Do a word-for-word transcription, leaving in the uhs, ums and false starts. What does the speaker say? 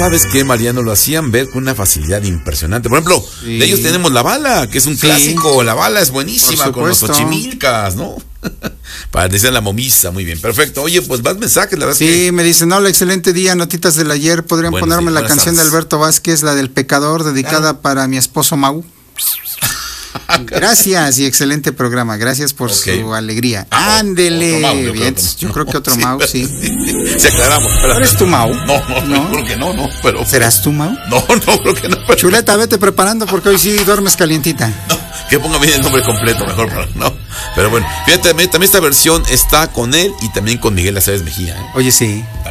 ¿Sabes qué, Mariano? Lo hacían ver con una facilidad impresionante. Por ejemplo, sí. de ellos tenemos La Bala, que es un sí. clásico. La Bala es buenísima con los Xochimilcas, ¿no? Parecía La Momisa, muy bien, perfecto. Oye, pues más mensajes, la verdad. Sí, que... me dicen, hola, excelente día, notitas del ayer. ¿Podrían bueno, ponerme sí, la canción tardes. de Alberto Vázquez, la del Pecador, dedicada claro. para mi esposo Mau? Gracias y excelente programa. Gracias por okay. su alegría. Ah, Ándele. Mau, yo, Bien, creo yo creo que otro sí, Mau, sí. Se aclaramos. Pero, ¿eres tu Mau? No, no, no, creo que no, no. Pero, ¿serás tu Mau? No, no, creo que no. Pero... Chuleta, vete preparando porque hoy sí duermes calientita. No, que ponga bien el nombre completo, mejor. No. Pero bueno, fíjate, también esta versión está con él y también con Miguel Aceves Mejía. ¿eh? Oye, sí.